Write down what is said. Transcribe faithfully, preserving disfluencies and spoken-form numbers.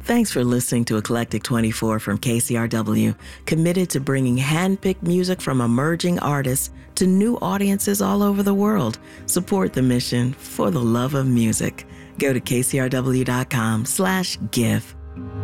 Thanks for listening to Eclectic twenty-four from K C R W, committed to bringing hand-picked music from emerging artists to new audiences all over the world. Support the mission for the love of music. Go to kcrw.com slash give.